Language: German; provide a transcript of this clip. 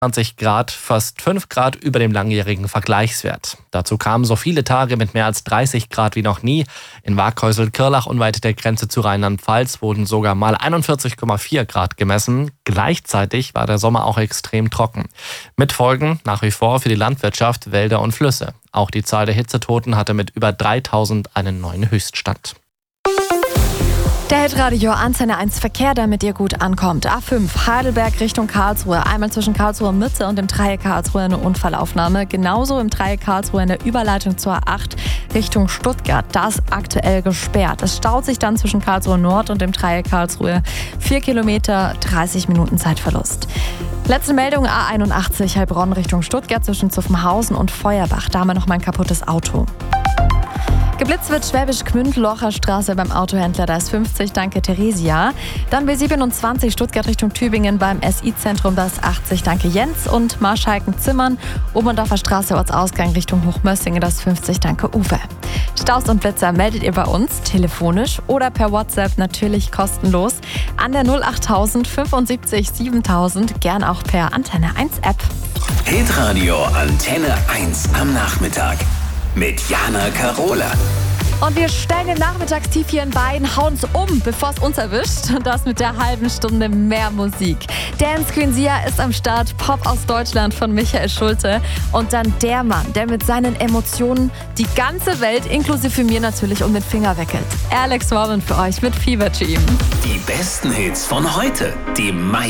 20 Grad, fast 5 Grad über dem langjährigen Vergleichswert. Dazu kamen so viele Tage mit mehr als 30 Grad wie noch nie. In Waghäusel-Kirlach unweit der Grenze zu Rheinland-Pfalz wurden sogar mal 41,4 Grad gemessen. Gleichzeitig war der Sommer auch extrem trocken. Mit Folgen nach wie vor für die Landwirtschaft, Wälder und Flüsse. Auch die Zahl der Hitzetoten hatte mit über 3000 einen neuen Höchststand. Der Hitradio Antenne 1 Verkehr, damit ihr gut ankommt. A5 Heidelberg Richtung Karlsruhe. Einmal zwischen Karlsruhe Mitte und dem Dreieck Karlsruhe eine Unfallaufnahme. Genauso im Dreieck Karlsruhe in der Überleitung zur A8 Richtung Stuttgart. Da ist aktuell gesperrt. Es staut sich dann zwischen Karlsruhe Nord und dem Dreieck Karlsruhe. 4 Kilometer, 30 Minuten Zeitverlust. Letzte Meldung A81 Heilbronn Richtung Stuttgart zwischen Zuffenhausen und Feuerbach. Da haben wir noch mal ein kaputtes Auto. Geblitzt wird Schwäbisch Gmünd, Locher Straße beim Autohändler, da ist 50, danke Theresia. Dann B27 Stuttgart Richtung Tübingen beim SI-Zentrum, da ist 80, danke Jens. Und Marschalken-Zimmern, Oberndorfer Straße, Ortsausgang Richtung Hochmössingen, das ist 50, danke Uwe. Staus und Blitzer meldet ihr bei uns, telefonisch oder per WhatsApp, natürlich kostenlos, an der 08000 75 7000, gern auch per Antenne 1 App. Hitradio Antenne 1 am Nachmittag. Mit Jana Karola. Und wir stellen den Nachmittagstief hier in Bein, hauen's um, bevor es uns erwischt. Und das mit der halben Stunde mehr Musik. Dance Queen Sia ist am Start, Pop aus Deutschland von Michael Schulte. Und dann der Mann, der mit seinen Emotionen die ganze Welt, inklusive mir natürlich, um den Finger weckelt. Alex Warren für euch mit Fever Dream. Die besten Hits von heute, die meisten